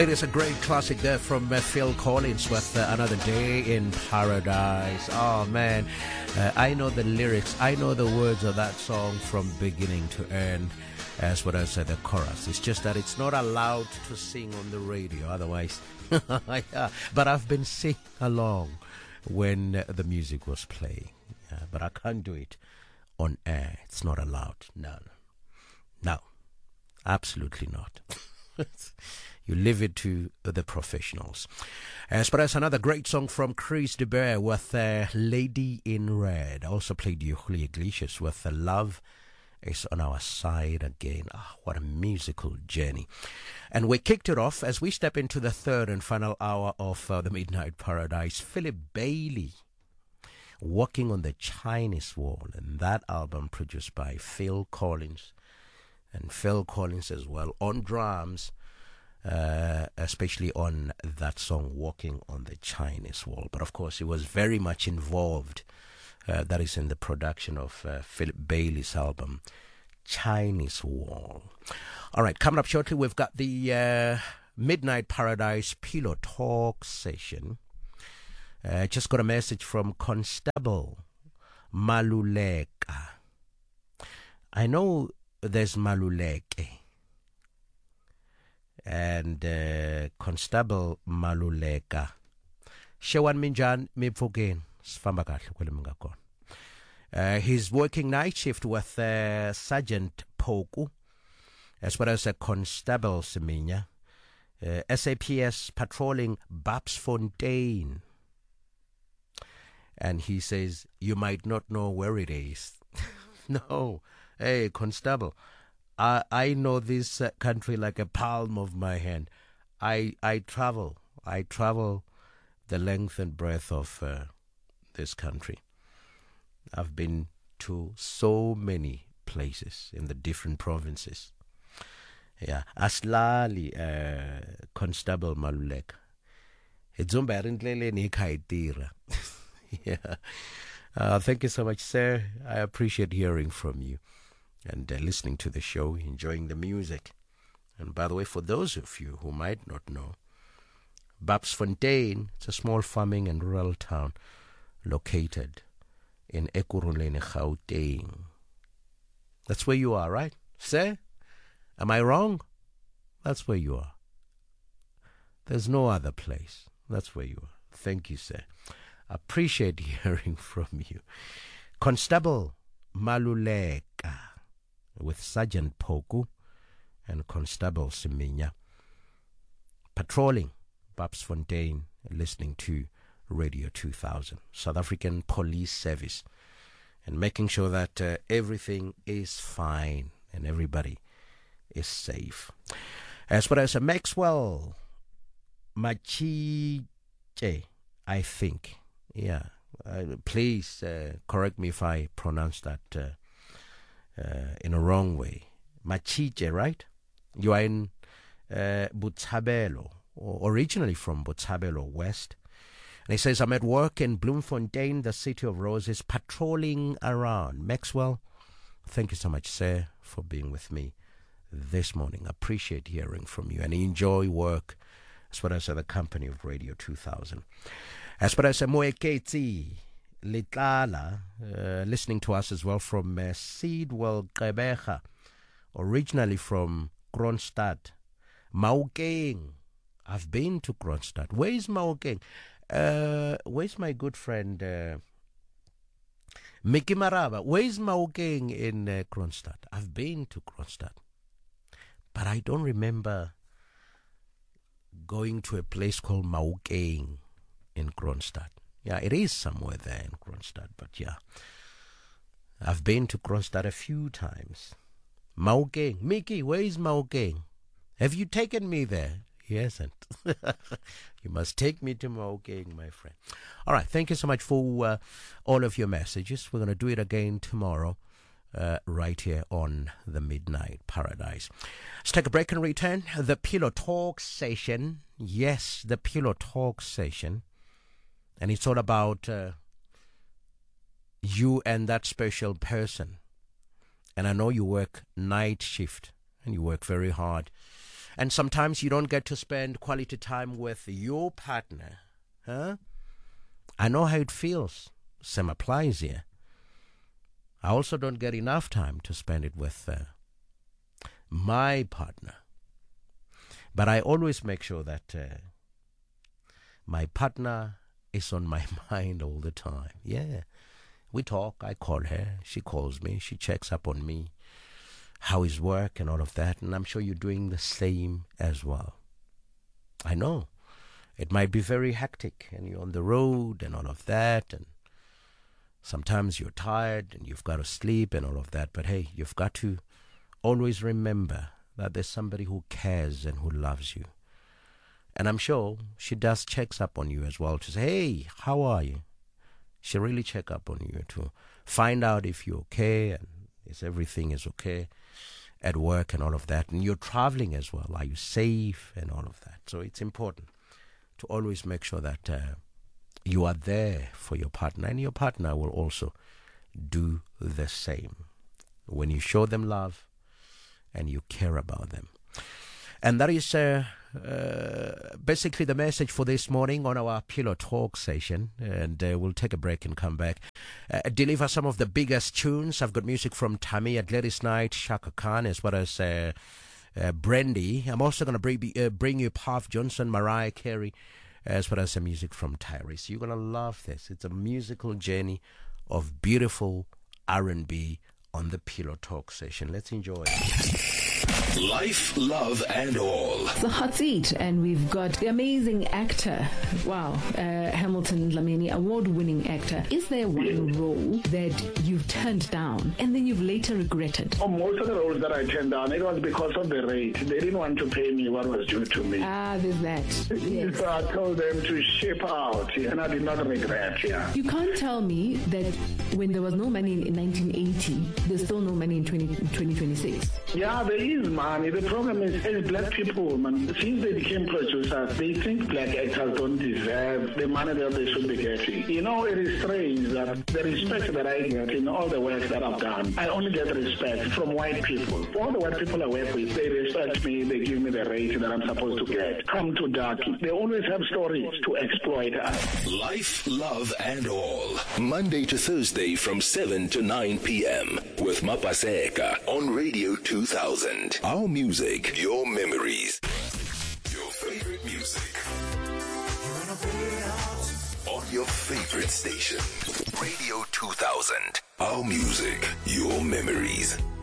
It is a great classic there from Phil Collins with Another Day in Paradise. Oh man, I know the lyrics, I know the words of that song from beginning to end, as what I said, the chorus. It's just that it's not allowed to sing on the radio, otherwise. Yeah. But I've been singing along when the music was playing. Yeah, but I can't do it on air. It's not allowed. No, absolutely not. You leave it to the professionals. But that's another great song from Chris de Burgh with Lady in Red. I also played Julio Iglesias with Love Is on Our Side Again. What a musical journey. And we kicked it off as we step into the third and final hour of the Midnight Paradise. Philip Bailey, Walking on the Chinese Wall, and that album produced by Phil Collins. And Phil Collins as well on drums, especially on that song Walking on the Chinese Wall. But of course he was very much involved, that is in the production of Philip Bailey's album Chinese Wall. Alright, coming up shortly we've got the Midnight Paradise Pillow Talk session. Just got a message from Constable Maluleka. I know there's Maluleke and Constable Maluleka. Shewan Minjan Mipfogen Sfamba kahle kwele mingakona. He's working night shift with Sergeant Poku, as well as a Constable Seminya. SAPS patrolling Babsfontein. And he says, you might not know where it is. No. Hey, Constable, I know this country like a palm of my hand. I travel the length and breadth of this country. I've been to so many places in the different provinces. Yeah, Aslali, Constable Maluleka. Yeah. Thank you so much, sir. I appreciate hearing from you and listening to the show, enjoying the music. And by the way, for those of you who might not know, Babsfontein, it's a small farming and rural town located in Ekurhuleni, Gauteng. That's where you are, right? Sir? Am I wrong? That's where you are. There's no other place. That's where you are. Thank you, sir. Appreciate hearing from you. Constable Maluleka with Sergeant Poku and Constable Seminya patrolling Babsfontein, listening to Radio 2000, South African Police Service, and making sure that everything is fine and everybody is safe. As well as Maxwell Machiche, I think. Yeah, please correct me if I pronounce that in a wrong way. Machiche, right? You are in Botshabelo, or originally from Botshabelo West. And he says, I'm at work in Bloemfontein, the city of roses, patrolling around. Maxwell, thank you so much, sir, for being with me this morning. I appreciate hearing from you and enjoy work as well as the company of Radio 2000. As well as Moeketi Litlala, listening to us as well from Seedwell Gqeberha, originally from Kronstadt. Maokeng. I've been to Kronstadt. Where is Maokeng? Where's my good friend Mickey Maraba? Where is Maokeng in Kronstadt? I've been to Kronstadt, but I don't remember going to a place called Maokeng in Kronstadt. Yeah, it is somewhere there in Kronstadt, but yeah, I've been to Kronstadt a few times. Maokeng. Mickey, where is Maokeng? Have you taken me there? He hasn't. You must take me to Maokeng, my friend. All right, thank you so much for all of your messages. We're going to do it again tomorrow, right here on the Midnight Paradise. Let's take a break and return. The Pillow Talk session. Yes, the Pillow Talk session. And it's all about you and that special person. And I know you work night shift and you work very hard. And sometimes you don't get to spend quality time with your partner. Huh? I know how it feels. Same applies here. I also don't get enough time to spend it with my partner. But I always make sure that my partner is on my mind all the time. Yeah. We talk. I call her. She calls me. She checks up on me. How is work and all of that. And I'm sure you're doing the same as well. I know. It might be very hectic and you're on the road and all of that. And sometimes you're tired and you've got to sleep and all of that. But hey, you've got to always remember that there's somebody who cares and who loves you. And I'm sure she does checks up on you as well to say, hey, how are you? She really check up on you to find out if you're okay and if everything is okay at work and all of that. And you're traveling as well. Are you safe and all of that? So it's important to always make sure that you are there for your partner. And your partner will also do the same when you show them love and you care about them. And that is basically the message for this morning on our Pillow Talk session. And we'll take a break and come back. Deliver some of the biggest tunes. I've got music from Tammy at Gladys Knight, Shaka Khan, as well as Brandy. I'm also going to bring you Puff Johnson, Mariah Carey, as well as some music from Tyrese. You're going to love this. It's a musical journey of beautiful R&B on the Pillow Talk session. Let's enjoy it. Life, love, and all. It's a hot seat, and we've got the amazing actor. Wow, Hamilton Dlamini, award-winning actor. Is there one role that you've turned down and then you've later regretted? Oh, most of the roles that I turned down, it was because of the rate. They didn't want to pay me what was due to me. There's that. Yes. So I told them to ship out, and I did not regret. Yeah. You can't tell me that when there was no money in 1980, there's still no money in 2026. Yeah, there is money. The problem is, as black people, man, since they became producers, they think black actors don't deserve the money that they should be getting. You know, it is strange that the respect that I get in all the work that I've done, I only get respect from white people. All the white people I work with, they respect me, they give me the rate that I'm supposed to get. Come to Darky. They always have stories to exploit us. Life, love, and all. Monday to Thursday from 7 to 9 p.m. with Mapaseka on Radio 2000. Our music, your memories. Your favorite music. You wanna play it out? On your favorite station. Radio 2000. Our music, your memories.